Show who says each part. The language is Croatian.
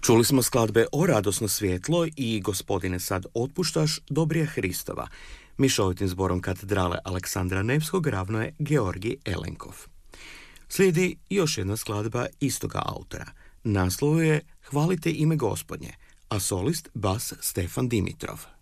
Speaker 1: Čuli smo skladbe O radosno svjetlo i Gospodine sad otpuštaš Dobrija Hristova. Mišovitim zborom katedrale Aleksandra Nevskog ravno je Georgij Elenkov. Slijedi još jedna skladba istoga autora. Naslov je Hvalite ime Gospodnje, a solist bas Stefan Dimitrov.